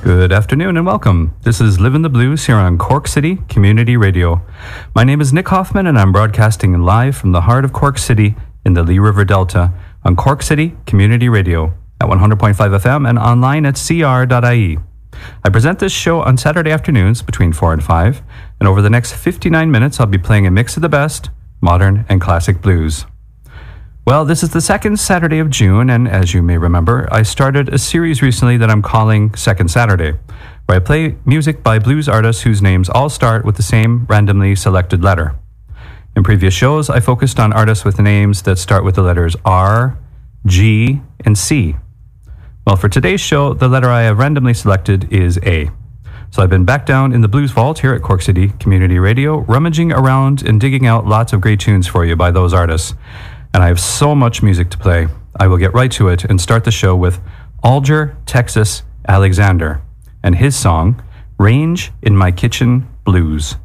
Good afternoon and welcome. This is Livin' the Blues here on Cork City Community Radio. My name is Nick Hoffman and I'm broadcasting live from the heart of Cork City in the Lee River Delta on Cork City Community Radio at 100.5 FM and online at cr.ie. I present this show on Saturday afternoons between 4 and 5, and over the next 59 minutes I'll be playing a mix of the best, modern and classic blues. Well, this is the second Saturday of June, and as you may remember, I started a series recently that I'm calling Second Saturday, where I play music by blues artists whose names all start with the same randomly selected letter. In previous shows, I focused on artists with names that start with the letters R, G, and C. Well, for today's show, the letter I have randomly selected is A. So I've been back down in the Blues Vault here at Cork City Community Radio, rummaging around and digging out lots of great tunes for you by those artists. And I have so much music to play. I will get right to it and start the show with Alger Texas Alexander and his song, Range in My Kitchen Blues.